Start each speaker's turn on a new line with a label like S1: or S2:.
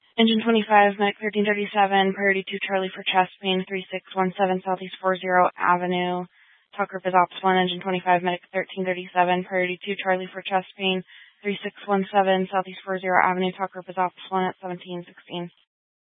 S1: Engine 25, Medic 1337, priority 2 Charlie for chest pain, 3617 Southeast 40 Avenue. Talk group is Ops 1, Engine 25, Medic 1337, priority 2 Charlie for chest pain, 3617 Southeast 40 Avenue. Talk group is Ops 1 at 1716.